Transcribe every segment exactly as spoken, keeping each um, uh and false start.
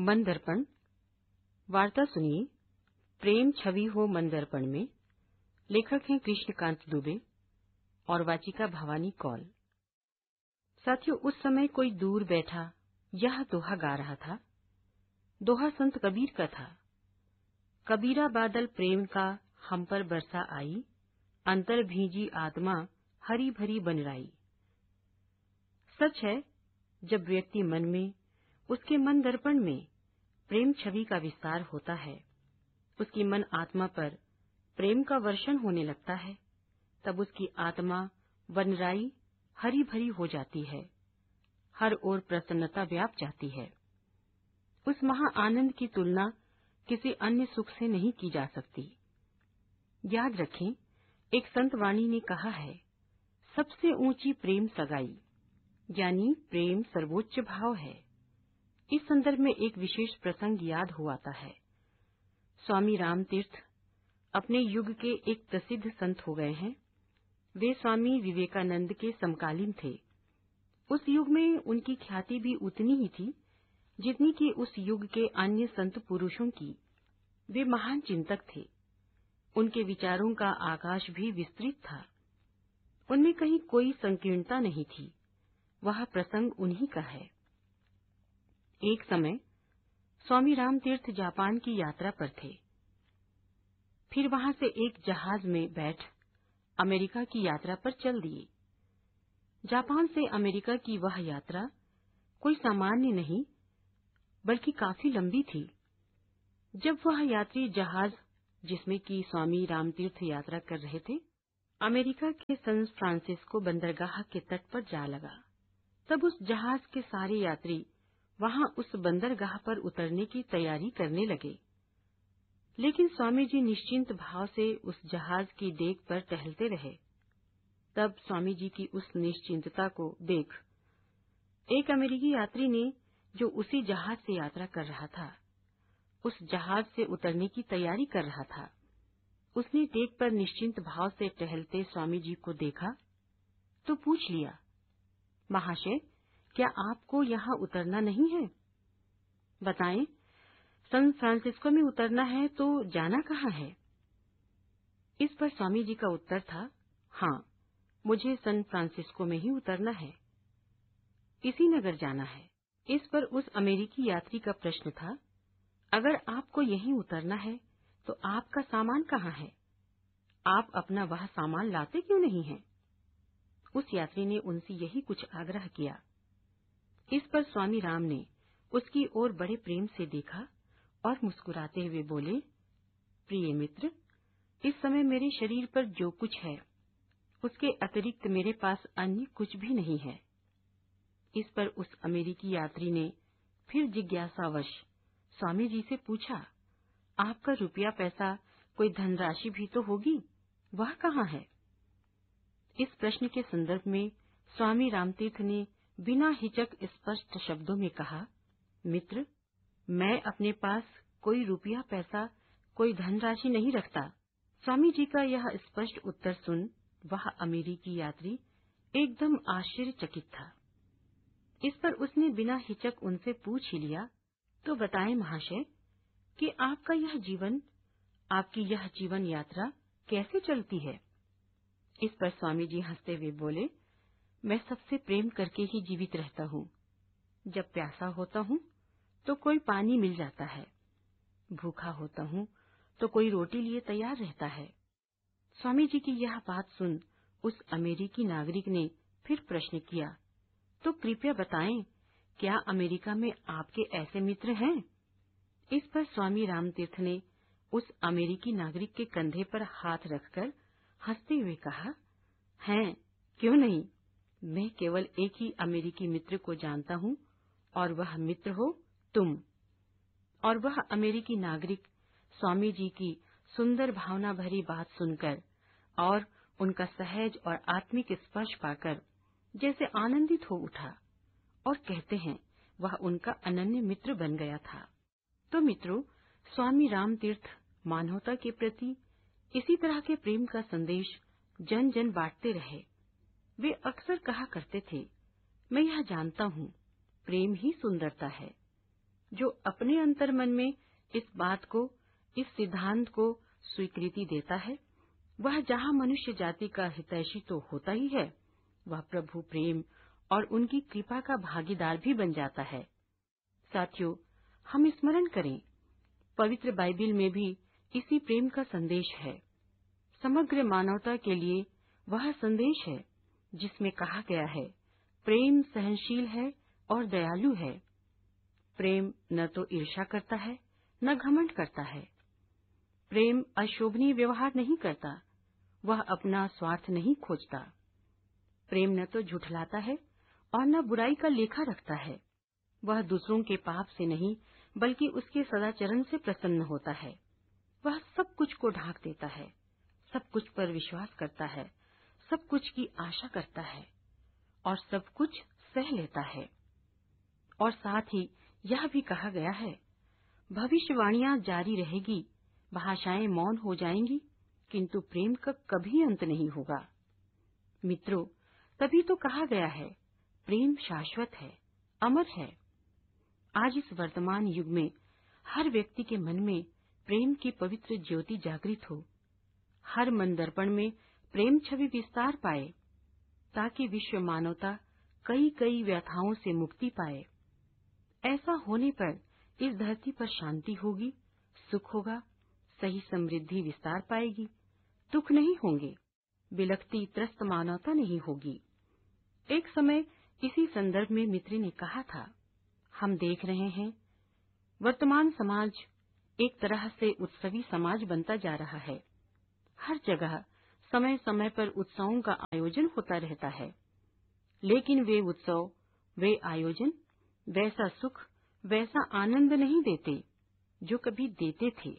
मन दर्पण वार्ता सुनिए। प्रेम छवि हो मन दर्पण में। लेखक हैं कृष्णकांत दुबे और वाचिका भवानी कौल। साथियों, उस समय कोई दूर बैठा यह दोहा गा रहा था। दोहा संत कबीर का था। कबीरा बादल प्रेम का हम पर बरसा आई, अंतर भींजी आत्मा हरी भरी बनराई। सच है, जब व्यक्ति मन में, उसके मन दर्पण में प्रेम छवि का विस्तार होता है, उसकी मन आत्मा पर प्रेम का वर्षण होने लगता है, तब उसकी आत्मा बनराई हरी भरी हो जाती है, हर ओर प्रसन्नता व्याप जाती है। उस महा आनंद की तुलना किसी अन्य सुख से नहीं की जा सकती। याद रखें, एक संत वाणी ने कहा है, सबसे ऊंची प्रेम सगाई, यानी प्रेम सर्वोच्च भाव है। इस संदर्भ में एक विशेष प्रसंग याद हो आता है। स्वामी रामतीर्थ अपने युग के एक प्रसिद्ध संत हो गए हैं। वे स्वामी विवेकानंद के समकालीन थे। उस युग में उनकी ख्याति भी उतनी ही थी जितनी कि उस युग के अन्य संत पुरुषों की। वे महान चिंतक थे। उनके विचारों का आकाश भी विस्तृत था। उनमें कहीं कोई संकीर्णता नहीं थी। वह प्रसंग उन्हीं का है। एक समय स्वामी रामतीर्थ जापान की यात्रा पर थे। फिर वहां से एक जहाज में बैठ अमेरिका की यात्रा पर चल दिए। जापान से अमेरिका की वह यात्रा कोई सामान्य नहीं, बल्कि काफी लंबी थी। जब वह यात्री जहाज जिसमें कि स्वामी रामतीर्थ यात्रा कर रहे थे, अमेरिका के सैन फ्रांसिस्को बंदरगाह के तट पर जा लगा, तब उस जहाज के सारे यात्री वहां उस बंदरगाह पर उतरने की तैयारी करने लगे। लेकिन स्वामी जी निश्चिंत भाव से उस जहाज की डेक पर टहलते रहे। तब स्वामी जी की उस निश्चिंतता को देख एक अमेरिकी यात्री ने, जो उसी जहाज से यात्रा कर रहा था, उस जहाज से उतरने की तैयारी कर रहा था, उसने डेक पर निश्चिंत भाव से टहलते स्वामी जी को देखा तो पूछ लिया, महाशय, क्या आपको यहाँ उतरना नहीं है? बताएं, सैन फ्रांसिस्को में उतरना है तो जाना कहाँ है? इस पर स्वामी जी का उत्तर था, हाँ, मुझे सैन फ्रांसिस्को में ही उतरना है, इसी नगर जाना है। इस पर उस अमेरिकी यात्री का प्रश्न था, अगर आपको यहीं उतरना है तो आपका सामान कहाँ है? आप अपना वह सामान लाते क्यों नहीं हैं? उस यात्री ने उनसे यही कुछ आग्रह किया। इस पर स्वामी राम ने उसकी ओर बड़े प्रेम से देखा और मुस्कुराते हुए बोले, प्रिय मित्र, इस समय मेरे शरीर पर जो कुछ है उसके अतिरिक्त मेरे पास अन्य कुछ भी नहीं है। इस पर उस अमेरिकी यात्री ने फिर जिज्ञासावश स्वामी जी से पूछा, आपका रुपया पैसा कोई धनराशि भी तो होगी, वह कहाँ है? इस प्रश्न के संदर्भ में स्वामी रामतीर्थ ने बिना हिचक स्पष्ट शब्दों में कहा, मित्र, मैं अपने पास कोई रुपया पैसा कोई धनराशि नहीं रखता। स्वामी जी का यह स्पष्ट उत्तर सुन वह अमेरिकी यात्री एकदम आश्चर्यचकित था। इस पर उसने बिना हिचक उनसे पूछ ही लिया, तो बताएं महाशय कि आपका यह जीवन, आपकी यह जीवन यात्रा कैसे चलती है? इस पर स्वामी जी हंसते हुए बोले, मैं सबसे प्रेम करके ही जीवित रहता हूँ। जब प्यासा होता हूँ तो कोई पानी मिल जाता है, भूखा होता हूँ तो कोई रोटी लिए तैयार रहता है। स्वामी जी की यह बात सुन उस अमेरिकी नागरिक ने फिर प्रश्न किया, तो कृपया बताएं, क्या अमेरिका में आपके ऐसे मित्र हैं? इस पर स्वामी रामतीर्थ ने उस अमेरिकी नागरिक के कंधे पर हाथ रखकर हंसते हुए कहा, हैं, क्यों नहीं, मैं केवल एक ही अमेरिकी मित्र को जानता हूँ और वह मित्र हो तुम। और वह अमेरिकी नागरिक स्वामी जी की सुंदर भावना भरी बात सुनकर और उनका सहज और आत्मिक स्पर्श पाकर जैसे आनंदित हो उठा और कहते हैं वह उनका अनन्य मित्र बन गया था। तो मित्रों, स्वामी रामतीर्थ मानवता के प्रति इसी तरह के प्रेम का संदेश जन जन बांटते रहे। वे अक्सर कहा करते थे, मैं यह जानता हूँ, प्रेम ही सुंदरता है। जो अपने अंतर्मन में इस बात को, इस सिद्धांत को स्वीकृति देता है, वह जहाँ मनुष्य जाति का हितैषी तो होता ही है, वह प्रभु प्रेम और उनकी कृपा का भागीदार भी बन जाता है। साथियों, हम स्मरण करें, पवित्र बाइबिल में भी इसी प्रेम का संदेश है। समग्र मानवता के लिए वह संदेश है जिसमें कहा गया है, प्रेम सहनशील है और दयालु है। प्रेम न तो ईर्ष्या करता है, न घमंड करता है। प्रेम अशोभनीय व्यवहार नहीं करता, वह अपना स्वार्थ नहीं खोजता। प्रेम न तो झुठलाता है और न बुराई का लेखा रखता है। वह दूसरों के पाप से नहीं, बल्कि उसके सदाचरण से प्रसन्न होता है। वह सब कुछ को ढांक देता है, सब कुछ पर विश्वास करता है, सब कुछ की आशा करता है और सब कुछ सह लेता है। और साथ ही यह भी कहा गया है, भविष्यवाणियां जारी रहेगी, भाषाएं मौन हो जाएंगी, किंतु प्रेम का कभी अंत नहीं होगा। मित्रों, तभी तो कहा गया है, प्रेम शाश्वत है, अमर है। आज इस वर्तमान युग में हर व्यक्ति के मन में प्रेम की पवित्र ज्योति जागृत हो, हर मन दर्पण में प्रेम छवि विस्तार पाए, ताकि विश्व मानवता कई कई व्यथाओं से मुक्ति पाए। ऐसा होने पर इस धरती पर शांति होगी, सुख होगा, सही समृद्धि विस्तार पाएगी, दुख नहीं होंगे, बिलखती त्रस्त मानवता नहीं होगी। एक समय इसी संदर्भ में मित्र ने कहा था, हम देख रहे हैं वर्तमान समाज एक तरह से उत्सवी समाज बनता जा रहा है। हर जगह समय समय पर उत्सवों का आयोजन होता रहता है, लेकिन वे उत्सव, वे आयोजन वैसा सुख, वैसा आनंद नहीं देते जो कभी देते थे।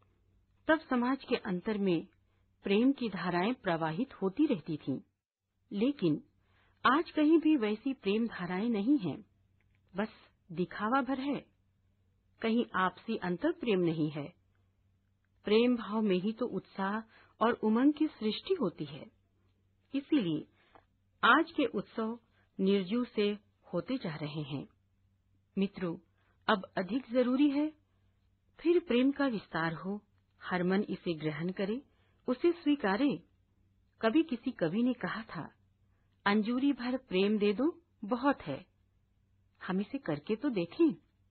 तब समाज के अंतर में प्रेम की धाराएं प्रवाहित होती रहती थीं, लेकिन आज कहीं भी वैसी प्रेम धाराएं नहीं हैं, बस दिखावा भर है। कहीं आपसी अंतर प्रेम नहीं है। प्रेम भाव में ही तो उत्साह और उमंग की सृष्टि होती है। इसीलिए आज के उत्सव निर्जीव से होते जा रहे हैं। मित्रों, अब अधिक जरूरी है फिर प्रेम का विस्तार हो, हर मन इसे ग्रहण करे, उसे स्वीकारे। कभी किसी कवि ने कहा था, अंजूरी भर प्रेम दे दो बहुत है, हम इसे करके तो देखें।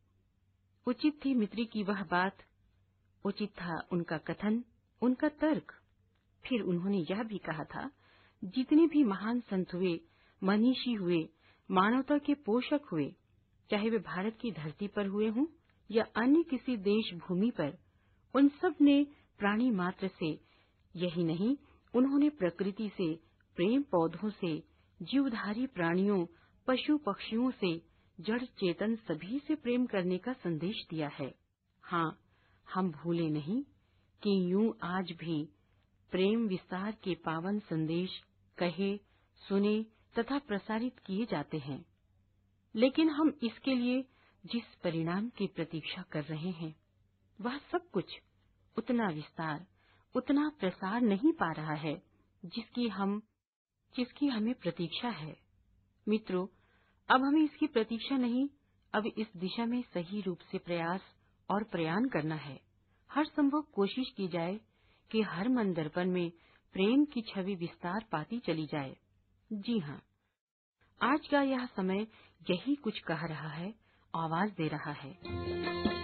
उचित थी मित्र की वह बात, उचित था उनका कथन, उनका तर्क। फिर उन्होंने यह भी कहा था, जितने भी महान संत हुए, मनीषी हुए, मानवता के पोषक हुए, चाहे वे भारत की धरती पर हुए हों या अन्य किसी देश भूमि पर, उन सब ने प्राणी मात्र से, यही नहीं, उन्होंने प्रकृति से, प्रेम पौधों से, जीवधारी प्राणियों, पशु पक्षियों से, जड़ चेतन सभी से प्रेम करने का संदेश दिया है। हाँ, हम भूले नहीं कि यूं आज भी प्रेम विस्तार के पावन संदेश कहे, सुने तथा प्रसारित किए जाते हैं। लेकिन हम इसके लिए जिस परिणाम की प्रतीक्षा कर रहे हैं, वह सब कुछ उतना विस्तार, उतना प्रसार नहीं पा रहा है जिसकी हम जिसकी हमें प्रतीक्षा है। मित्रों, अब हमें इसकी प्रतीक्षा नहीं, अब इस दिशा में सही रूप से प्रयास और प्रयाण करना है। हर संभव कोशिश की जाए कि हर मन दर्पण में प्रेम की छवि विस्तार पाती चली जाए। जी हाँ, आज का यह समय यही कुछ कह रहा है, आवाज दे रहा है।